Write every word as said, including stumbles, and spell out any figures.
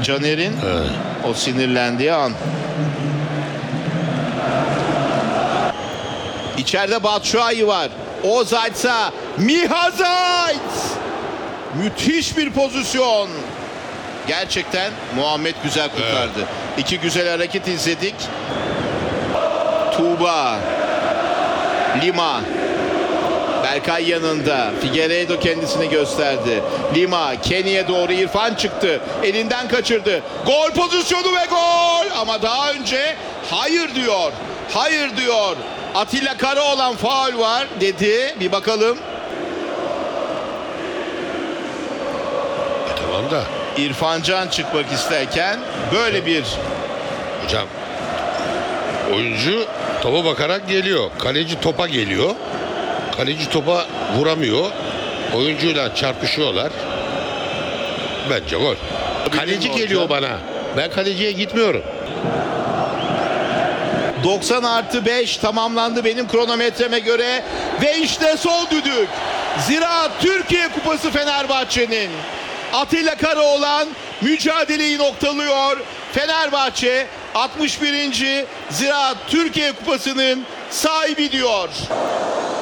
Caner'in Evet. o sinirlendiği an. İçeride Batshuayi var. Ozayt'a Mihazayt. Müthiş bir pozisyon. Gerçekten Muhammed güzel kurtardı. Evet. İki güzel hareket izledik. Tuğba. Lima. Berkay yanında. Figueiredo kendisini gösterdi. Lima. Kenny'e doğru İrfan çıktı. Elinden kaçırdı. Gol pozisyonu ve gol. Ama daha önce hayır diyor. Hayır diyor. Atilla Karaoğlan faul var dedi. Bir bakalım. E tamam da. İrfan Can çıkmak isterken böyle bir... Hocam oyuncu topa bakarak geliyor. Kaleci topa geliyor. Kaleci topa vuramıyor. Oyuncuyla çarpışıyorlar. Bence gol. Kaleci geliyor bana. Ben kaleciye gitmiyorum. doksan artı beş tamamlandı benim kronometreme göre. Ve işte son düdük. Ziraat Türkiye Kupası Fenerbahçe'nin. Atilla Karaoğlan mücadeleyi noktalıyor. Fenerbahçe altmış birinci Ziraat Türkiye Kupası'nın sahibi diyor.